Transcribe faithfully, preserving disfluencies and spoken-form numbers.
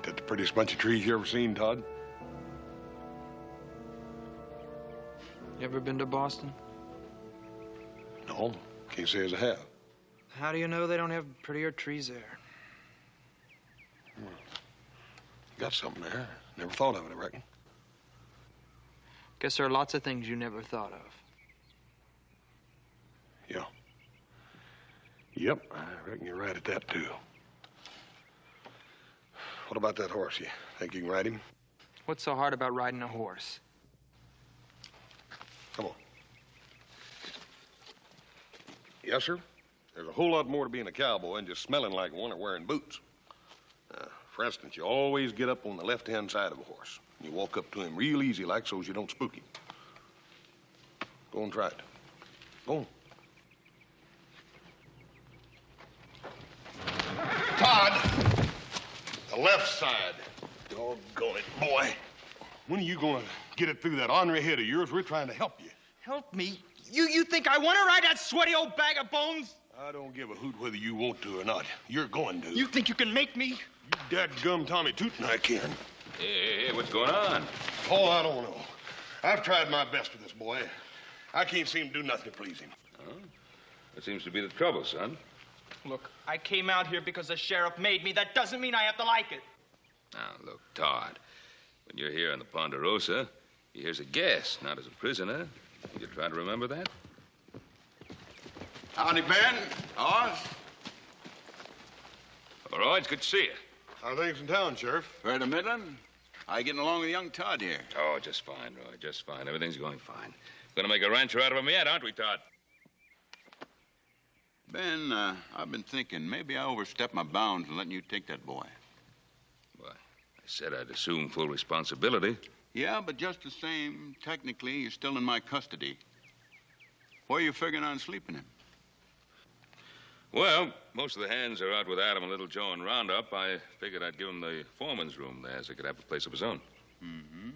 that the prettiest bunch of trees you ever seen, Todd? You ever been to Boston? No, can't say as I have. How do you know they don't have prettier trees there? Well, you got something there. Never thought of it, I reckon. Guess there are lots of things you never thought of. Yeah. Yep, I reckon you're right at that, too. What about that horse? You think you can ride him? What's so hard about riding a horse? Come on. Yes, sir. There's a whole lot more to being a cowboy than just smelling like one or wearing boots. Uh, for instance, you always get up on the left-hand side of a horse. You walk up to him real easy like so as you don't spook him. Go and try it. Go on. Todd! The left side. Doggone it, boy. When are you going to get it through that ornery head of yours? We're trying to help you. Help me? You you think I want to ride that sweaty old bag of bones? I don't give a hoot whether you want to or not. You're going to. You think you can make me? You dadgum Tommy Tootin' I can. Hey, hey, hey, what's going on? Oh, I don't know. I've tried my best with this boy. I can't seem to do nothing to please him. Oh, that seems to be the trouble, son. Look, I came out here because the sheriff made me. That doesn't mean I have to like it. Now, look, Todd, when you're here on the Ponderosa, you're here as a guest, not as a prisoner. You try to remember that? Howdy, Ben. Oz. All right, it's good to see you. How are things in town, Sheriff? Fair to Midland. How you getting along with young Todd here? Oh, just fine, Roy, just fine. Everything's going fine. Gonna make a rancher out of him yet, aren't we, Todd? Ben, uh, I've been thinking maybe I overstepped my bounds in letting you take that boy. Why, I said I'd assume full responsibility. Yeah, but just the same, technically, you're still in my custody. Where are you figuring on sleeping him? Well, most of the hands are out with Adam and Little Joe in Roundup. I figured I'd give him the foreman's room there so he could have a place of his own. Mm-hmm.